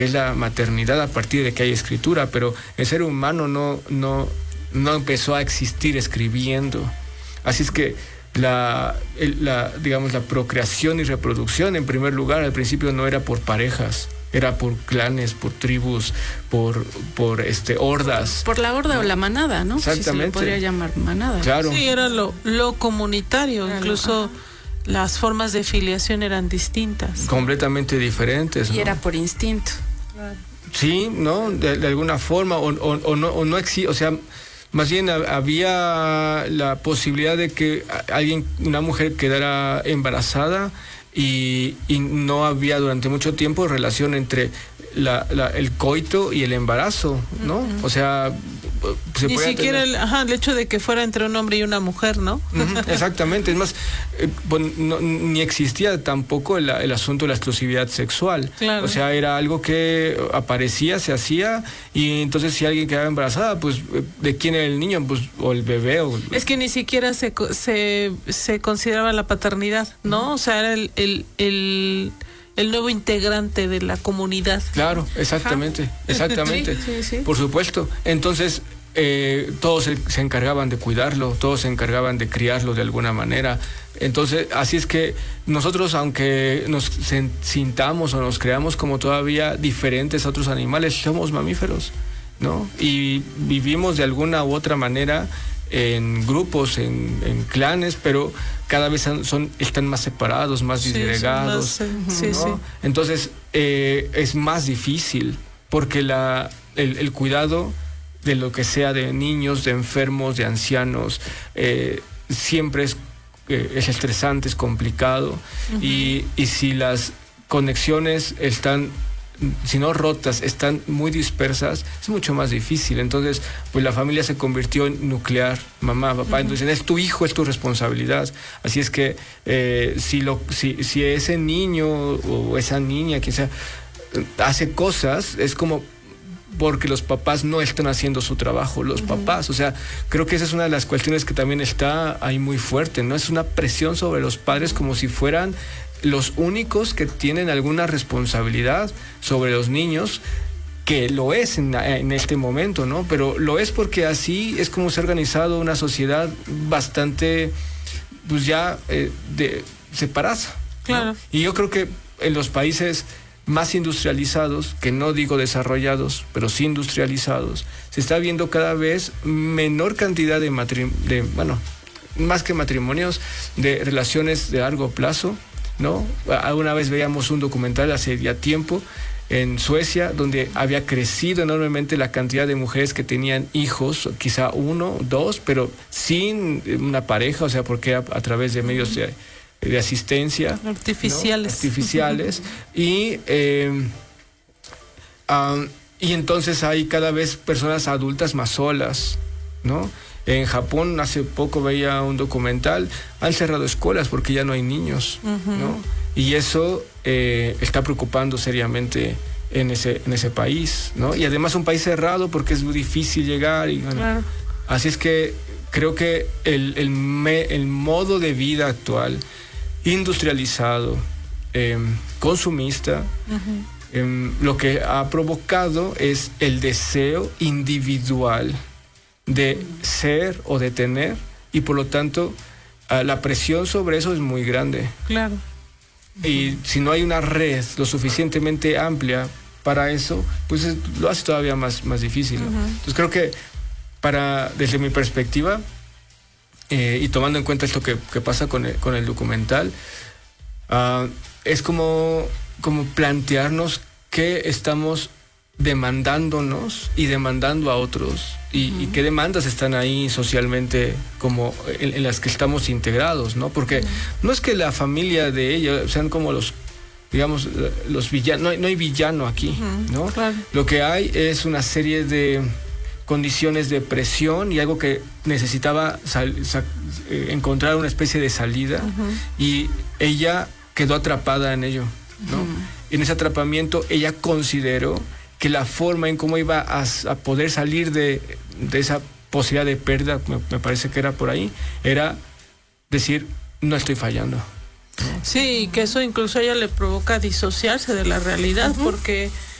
es la maternidad a partir de que hay escritura, pero el ser humano no empezó a existir escribiendo. Así es que digamos, la procreación y reproducción, en primer lugar, al principio no era por parejas, era por clanes, por tribus, por hordas. Por la horda o la manada, ¿no? Exactamente. Si se le podría llamar manada. Claro. Sí, era lo comunitario, claro, incluso las formas de filiación eran distintas. Completamente diferentes, ¿no? Y era por instinto. Claro. Sí, ¿no? De alguna forma, o no existe, o sea, más bien había la posibilidad de que una mujer quedara embarazada y no había durante mucho tiempo relación entre el coito y el embarazo, ¿no? Uh-huh. O sea, ni siquiera el hecho de que fuera entre un hombre y una mujer, ¿no? Uh-huh, exactamente. Es más, ni existía tampoco el asunto de la exclusividad sexual. Claro. O sea, era algo que aparecía, se hacía, y entonces si alguien quedaba embarazada, pues, ¿de quién era el niño? Pues, o el bebé. Es que ni siquiera se consideraba la paternidad, ¿no? Uh-huh. O sea, era el nuevo integrante de la comunidad. Claro, exactamente, exactamente. Sí. Por supuesto. Entonces, todos se encargaban de cuidarlo, todos se encargaban de criarlo de alguna manera. Entonces, así es que nosotros, aunque nos sintamos o nos creamos como todavía diferentes a otros animales, somos mamíferos, ¿no? Y vivimos de alguna u otra manera en grupos, en clanes, pero cada vez están más separados, más disgregados, ¿no? Entonces es más difícil porque el cuidado de lo que sea, de niños, de enfermos, de ancianos, siempre es estresante, es complicado. Uh-huh. Y si las conexiones si no rotas, están muy dispersas, es mucho más difícil. Entonces, pues la familia se convirtió en nuclear, mamá, papá. Uh-huh. Entonces, es tu hijo, es tu responsabilidad. Así es que si ese niño o esa niña, quien sea, hace cosas, es como porque los papás no están haciendo su trabajo, los uh-huh. papás. O sea, creo que esa es una de las cuestiones que también está ahí muy fuerte, ¿no? Es una presión sobre los padres como si fueran los únicos que tienen alguna responsabilidad sobre los niños, que lo es en este momento, ¿no? Pero lo es porque así es como se ha organizado una sociedad bastante, pues ya separada, ¿no? Claro. Y yo creo que en los países más industrializados, que no digo desarrollados, pero sí industrializados, se está viendo cada vez menor cantidad más que matrimonios, de relaciones de largo plazo, ¿no? Alguna vez veíamos un documental hace ya tiempo en Suecia, donde había crecido enormemente la cantidad de mujeres que tenían hijos, quizá 1, 2, pero sin una pareja, o sea, porque a través de medios de asistencia artificiales, ¿no? Artificiales. Y entonces hay cada vez personas adultas más solas, ¿no? En Japón hace poco veía un documental, han cerrado escuelas porque ya no hay niños, uh-huh. ¿no? Y eso está preocupando seriamente en ese país, ¿no? Y además un país cerrado porque es muy difícil llegar. Claro. Así es que creo que el modo de vida actual, industrializado, consumista, uh-huh. Lo que ha provocado es el deseo individual de ser o de tener, y por lo tanto la presión sobre eso es muy grande. Claro. Y si no hay una red lo suficientemente amplia para eso, pues lo hace todavía más difícil, ¿no? Uh-huh. Entonces creo que desde mi perspectiva, y tomando en cuenta esto que pasa con el documental, es como plantearnos qué estamos demandándonos y demandando a otros, y qué demandas están ahí socialmente como en las que estamos integrados, ¿no? Porque no es que la familia de ella sean como los villanos, no hay villano aquí, ¿no? Claro. Lo que hay es una serie de condiciones de presión y algo que necesitaba encontrar una especie de salida, y ella quedó atrapada en ello, ¿no? Y en ese atrapamiento ella consideró que la forma en cómo iba a poder salir de esa posibilidad de pérdida, me parece que era por ahí, era decir, no estoy fallando. Sí, que eso incluso a ella le provoca disociarse de la realidad, porque